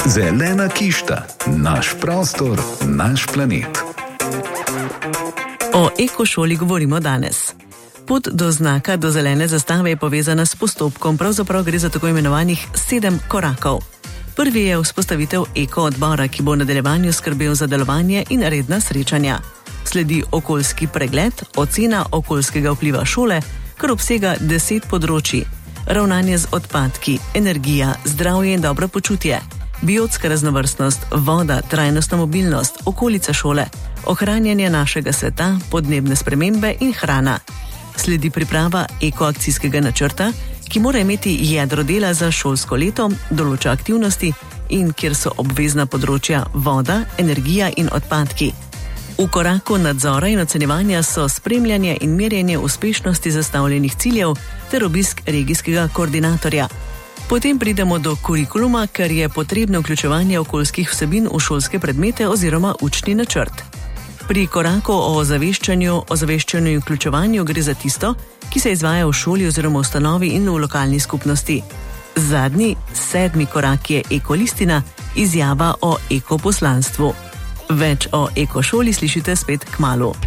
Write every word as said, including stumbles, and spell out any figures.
Zelena kišta, naš prostor, naš planet. O ekošoli govorimo danes. Pot do znaka, do zelene zastave je povezana s postopkom, pravzaprav gre za tako imenovanih sedem korakov. Prvi je vzpostavitev eko-odbora, ki bo v nadaljevanju skrbel za delovanje in redna srečanja. Sledi okoljski pregled, ocena okoljskega vpliva šole, kar obsega deset področji. Ravnanje z odpadki, energija, zdravje in dobro počutje, biotska raznovrstnost, voda, trajnostna mobilnost, okolica šole, ohranjanje našega sveta, podnebne spremembe in hrana. Sledi priprava ekoakcijskega načrta, ki mora imeti jedro dela za šolsko leto, določa aktivnosti in kjer so obvezna področja voda, energija in odpadki. V koraku nadzora in ocenjevanja so spremljanje in merjenje uspešnosti zastavljenih ciljev ter obisk regijskega koordinatorja. Potem pridemo do kurikuluma, ker je potrebno vključevanje okoljskih vsebin v šolske predmete oziroma učni načrt. Pri koraku o ozaveščanju, ozaveščanju in vključevanju gre za tisto, ki se izvaja v šoli oziroma ustanovi in v lokalni skupnosti. Zadnji, sedmi korak je ekolistina, izjava o ekoposlanstvu. Več o ekošoli slišite spet kmalu.